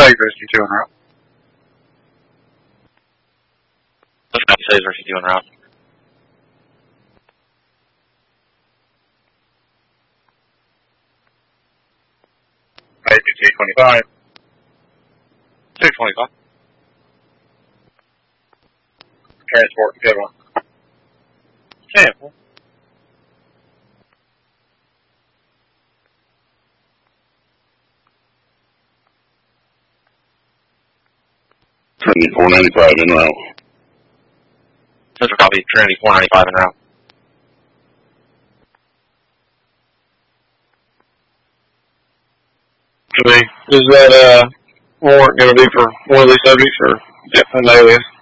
Sage Rescue 2 en route. Sage Rescue 2 en route. APT 25. 225. Transport, good one. Sample. Trinity 495 en route. Central copy, Trinity 495 en route. Is that warrant going to be for one of these subjects or an alias?